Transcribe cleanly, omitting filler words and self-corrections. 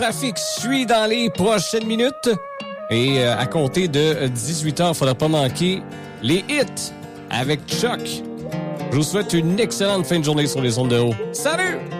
trafic suit dans les prochaines minutes. Et à compter de 18h, il ne faudra pas manquer les hits avec Chuck. Je vous souhaite une excellente fin de journée sur les ondes de haut. Salut!